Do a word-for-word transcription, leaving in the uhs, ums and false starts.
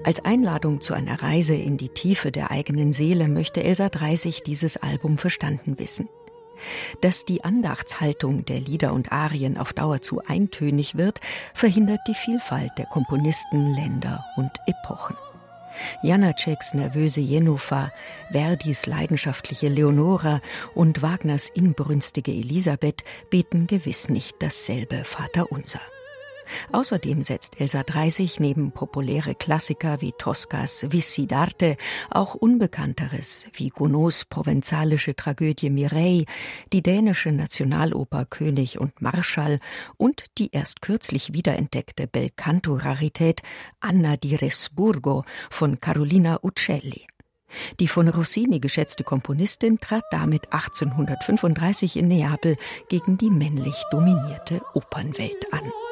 Als Einladung zu einer Reise in die Tiefe der eigenen Seele möchte Elsa Dreisig dieses Album verstanden wissen. Dass die Andachtshaltung der Lieder und Arien auf Dauer zu eintönig wird, verhindert die Vielfalt der Komponisten, Länder und Epochen. Janáčeks nervöse Jenůfa, Verdis leidenschaftliche Leonora und Wagners inbrünstige Elisabeth beten gewiss nicht dasselbe Vaterunser. Außerdem setzt Elsa Dreisig neben populäre Klassiker wie Toscas Vissi d'arte auch Unbekannteres wie Gounods provenzalische Tragödie Mireille, die dänische Nationaloper König und Marschall und die erst kürzlich wiederentdeckte Belcanto-Rarität Anna di Resburgo von Carolina Uccelli. Die von Rossini geschätzte Komponistin trat damit achtzehnhundertfünfunddreißig in Neapel gegen die männlich dominierte Opernwelt an.